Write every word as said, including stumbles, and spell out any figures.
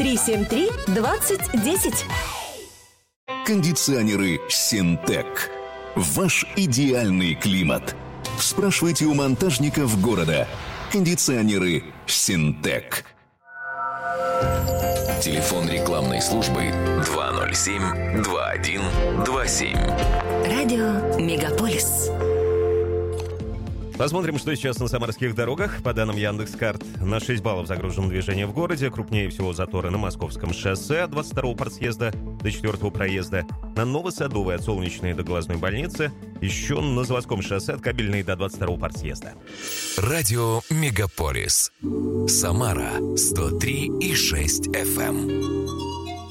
три семь три двадцать десять. Кондиционеры «Синтек». Ваш идеальный климат. Спрашивайте у монтажников города. Кондиционеры «Синтек». Телефон рекламной службы два ноль семь два один два семь. Радио Мегаполис. Посмотрим, что сейчас на самарских дорогах. По данным Яндекс.Карт, на шесть баллов загружено движение в городе. Крупнее всего заторы на Московском шоссе от двадцать второго партсъезда до четвертого проезда. На Новосадовой от Солнечной до Глазной больницы. Еще на Заводском шоссе от Кабельной до двадцать второго партсъезда. Радио Мегаполис. Самара сто три и шесть эф эм.